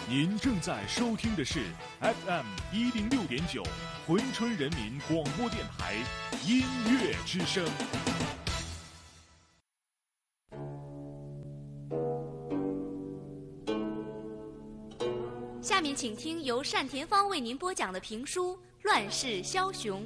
您正在收听的是 FM106.9珲春人民广播电台音乐之声。 下面请听由单田芳为您播讲的评书《乱世枭雄》。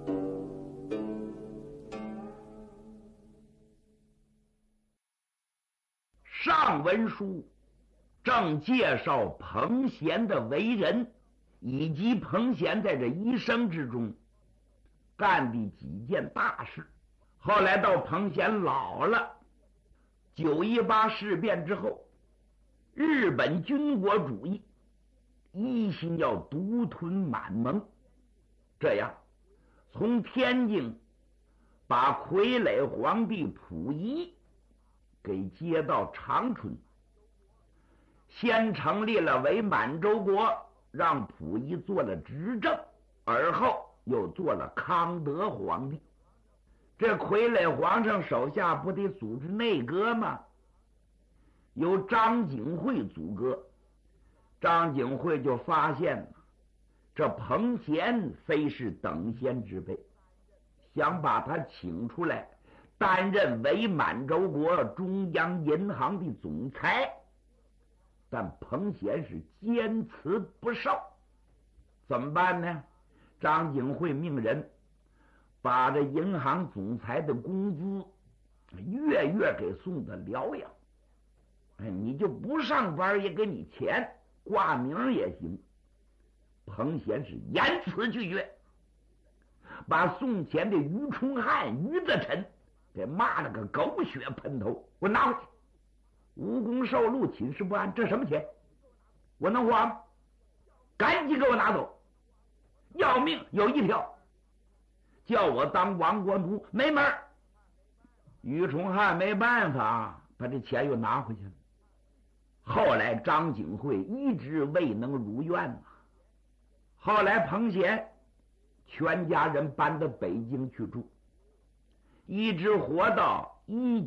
上文书正介绍彭贤的为人，以及彭贤在这一生之中干的几件大事。后来到彭贤老了，918事变之后，日本军国主义一心要独吞满蒙，这样从天津把傀儡皇帝溥仪给接到长春，先成立了伪满洲国，让溥仪做了执政，而后又做了康德皇帝。这傀儡皇上手下不得组织内阁吗？由张景惠组阁。张景惠就发现了这彭贤非是等闲之辈，想把他请出来担任伪满洲国中央银行的总裁，但彭贤是坚持不受。怎么办呢？张景惠命人把这银行总裁的工资月月给送到辽阳，你就不上班也给你钱，挂名也行。彭贤是严词拒绝，把送钱的于崇汉、于德臣给骂了个狗血喷头。我拿回去，无功受禄，寝食不安，这什么钱？我能花吗？赶紧给我拿走！要命有一条，叫我当亡国奴，没门儿。于崇汉没办法，把这钱又拿回去了。后来张景惠一直未能如愿啊。后来彭贤全家人搬到北京去住，一直活到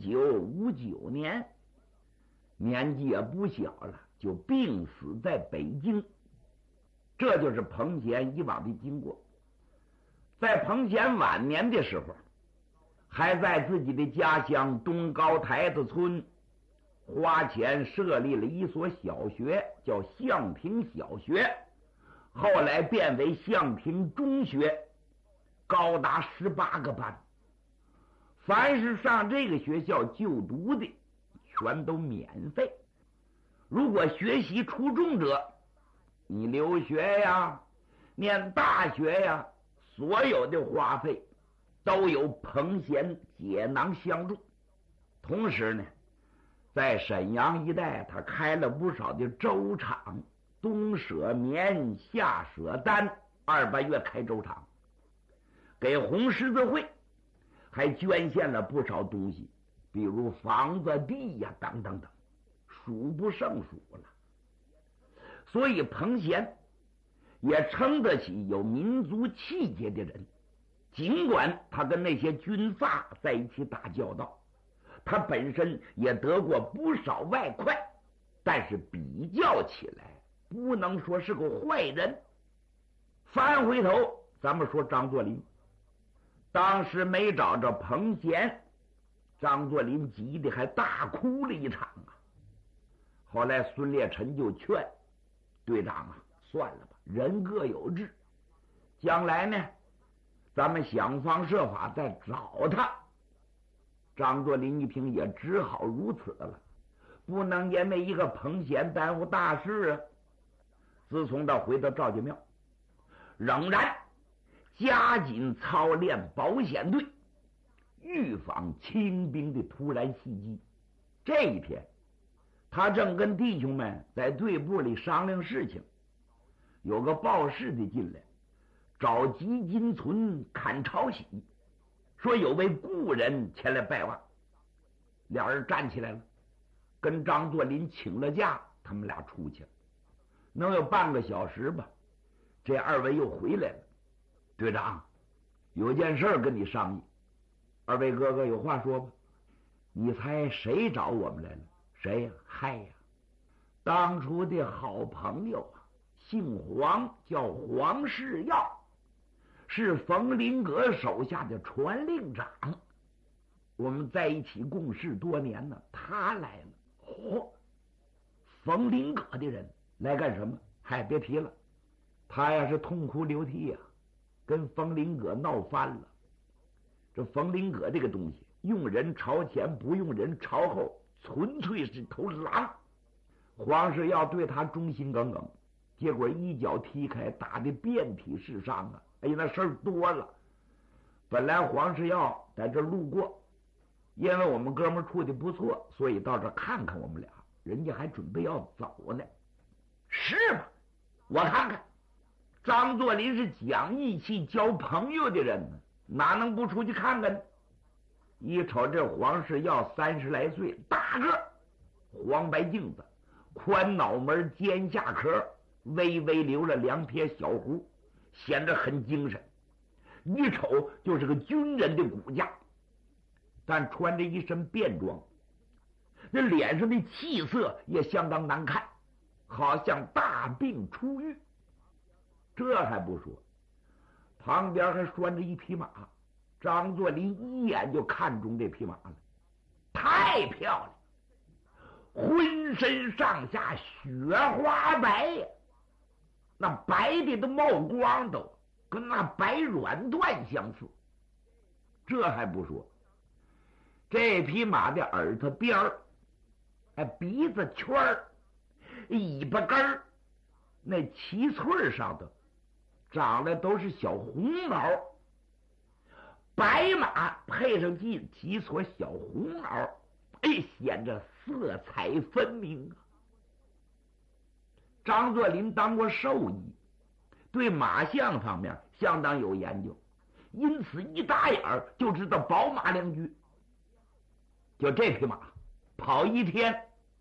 1959年，年纪也不小了，就病死在北京。这就是彭贤以往的经过。在彭贤晚年的时候，还在自己的家乡东高台子村花钱设立了一所小学，叫向平小学，后来变为向平中学，高达18个班。凡是上这个学校就读的全都免费，如果学习出众者，你留学呀、念大学呀，所有的花费都由彭贤解囊相助。同时呢，在沈阳一带他开了不少的粥厂，东舍棉，下舍单，2、8月开粥厂，给红十字会还捐献了不少东西，比如房子、地呀，等等等，数不胜数了。所以彭贤也称得起有民族气节的人，尽管他跟那些军阀在一起打交道，他本身也得过不少外快，但是比较起来不能说是个坏人。翻回头咱们说张作霖，当时没找着彭贤，张作霖急得还大哭了一场啊。后来孙烈臣就劝队长啊，算了吧，人各有志，将来呢咱们想方设法再找他。张作霖一听也只好如此了，不能因为一个彭贤耽误大事啊。自从他回到赵家庙，仍然加紧操练保险队，预防清兵的突然袭击。这一天他正跟弟兄们在队部里商量事情，有个报事的进来找吉金存看抄喜，说有位故人前来拜望。俩人站起来了，跟张作霖请了假，他们俩出去了。能有半个小时吧，这二位又回来了。队长，有件事跟你商议。二位哥哥有话说吧。你猜谁找我们来了？谁呀？嗨呀， 当初的好朋友啊，姓黄，叫黄世耀，是冯林阁手下的传令长。我们在一起共事多年呢，他来了。嚯，冯林阁的人来干什么？嗨，别提了，他呀是痛哭流涕呀，跟冯林阁闹翻了。这冯林阁这个东西，用人朝前，不用人朝后，纯粹是头狼。黄世耀对他忠心耿耿，结果一脚踢开，打得遍体是伤啊！哎呀，那事儿多了。本来黄世耀在这路过，因为我们哥们处的不错，所以到这看看我们俩。人家还准备要走呢，是吗？我看看，张作霖是讲义气、交朋友的人呢，哪能不出去看看呢？一瞅这黄世耀30来岁，大个，黄白镜子，宽脑门，尖下壳，微微留了2撇小胡，显得很精神。一瞅就是个军人的骨架，但穿着一身便装，那脸上的气色也相当难看，好像大病初愈。这还不说，旁边还拴着一匹马。张作霖一眼就看中这匹马了，太漂亮，浑身上下雪花白呀，那白的都冒光，都跟那白软缎相似。这还不说，这匹马的耳朵边儿、鼻子圈儿、尾巴根儿，那旗穗上头长的都是小红毛。白马配上几撮小红毛，显着色彩分明啊。张作霖当过兽医，对马相方面相当有研究，因此一打眼就知道宝马2句。就这匹马跑1天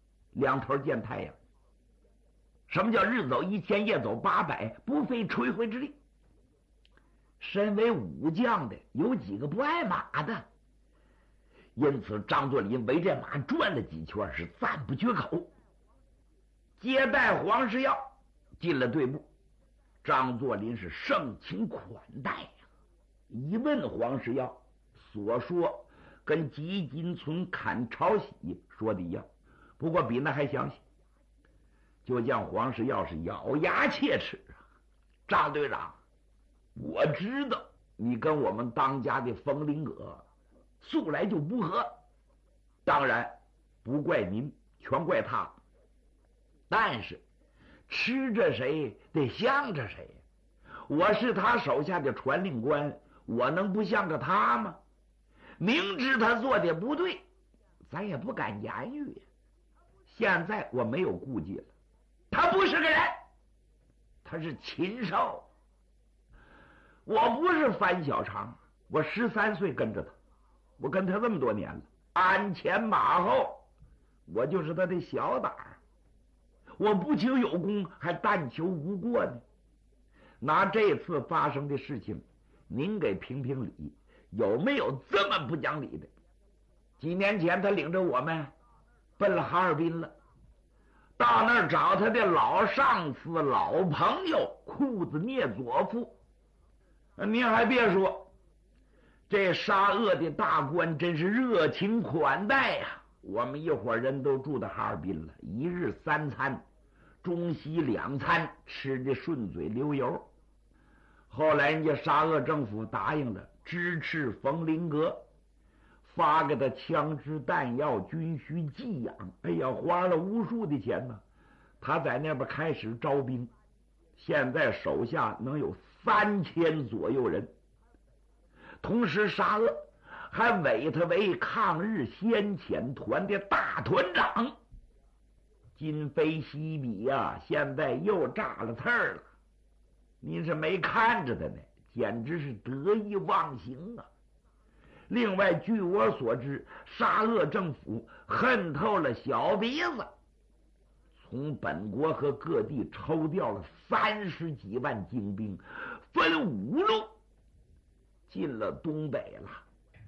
2头见太阳。什么叫日走1000，夜走800，不费吹灰之力？身为武将的，有几个不爱马的？因此张作霖围这马转了几圈，是赞不绝口。接待黄世耀进了队部，张作霖是盛情款待呀。一问黄世耀，所说跟吉金村砍朝喜说的一样，不过比那还详细。就见黄世耀是咬牙切齿啊，张队长，我知道你跟我们当家的冯林阁素来就不和，当然不怪您，全怪他。但是吃着谁得向着谁，我是他手下的传令官，我能不向着他吗？明知他做的不对，咱也不敢言语。现在我没有顾忌了，他不是个人，他是禽兽。我不是樊小长，我13岁跟着他，我跟他这么多年了，鞍前马后，我就是他的小胆儿。我不求有功，还但求无过呢。拿这次发生的事情，您给评评理，有没有这么不讲理的？几年前他领着我们奔了哈尔滨了，到那儿找他的老上司、老朋友裤子聂佐夫。您还别说，这沙俄的大官真是热情款待呀。我们一伙人都住到哈尔滨了，1日3餐，中西2餐，吃的顺嘴流油。后来人家沙俄政府答应了支持冯林阁，发给他枪支弹药、军需给养，哎呀，花了无数的钱呢。他在那边开始招兵，现在手下能有3000左右人。同时沙俄还委他为抗日先遣团的大团长。今非昔比呀，现在又炸了刺儿了。您是没看着他呢，简直是得意忘形啊。另外据我所知，沙俄政府恨透了小鼻子，从本国和各地抽调了30几万精兵，分5路进了东北了。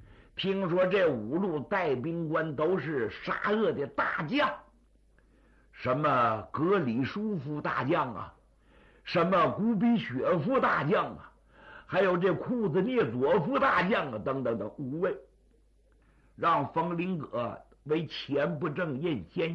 听说这5路带兵官都是沙俄的大将， 什么格里舒夫大将啊，什么古比雪夫大将啊，还有这库兹涅佐夫大将啊，等等等5位，让冯林葛为前不正印先